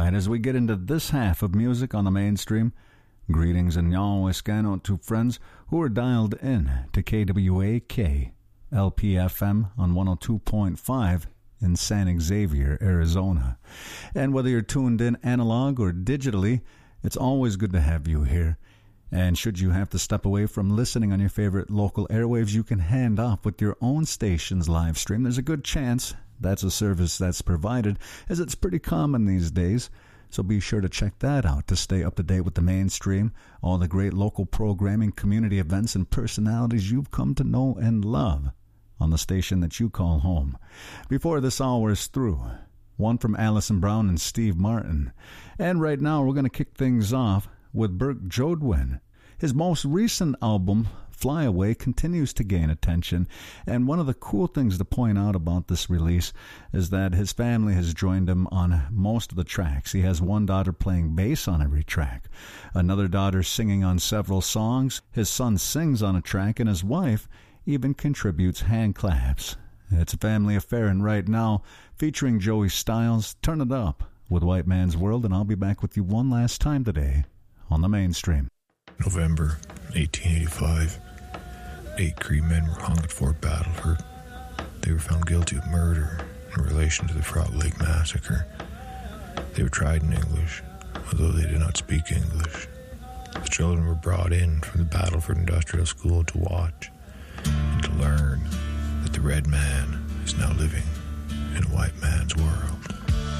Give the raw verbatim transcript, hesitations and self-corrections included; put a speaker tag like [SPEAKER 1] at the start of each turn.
[SPEAKER 1] right, as we get into this half of music on the mainstream, greetings and Yawescano to friends who are dialed in to K W A K, L P F M on one oh two point five in San Xavier, Arizona. And whether you're tuned in analog or digitally, it's always good to have you here. And should you have to step away from listening on your favorite local airwaves, you can hand off with your own station's live stream. There's a good chance that's a service that's provided, as it's pretty common these days. So be sure to check that out to stay up to date with the mainstream, all the great local programming, community events, and personalities you've come to know and love on the station that you call home. Before this hour is through, one from Alison Brown and Steve Martin. And right now we're going to kick things off with Burke Jodoin. His most recent album, Fly Away, continues to gain attention, and one of the cool things to point out about this release is that his family has joined him on most of the tracks. He has one daughter playing bass on every track, another daughter singing on several songs, his son sings on a track, and his wife even contributes hand claps. It's a family affair, and right now, featuring Joey Styles, Turn It Up with White Man's World, and I'll be back with you one last time today on the mainstream.
[SPEAKER 2] November eighteen eighty-five. Eight Cree men were hung at Fort Battleford. They were found guilty of murder in relation to the Frog Lake Massacre. They were tried in English, although they did not speak English. The children were brought in from the Battleford Industrial School to watch and to learn that the red man is now living in a white man's world.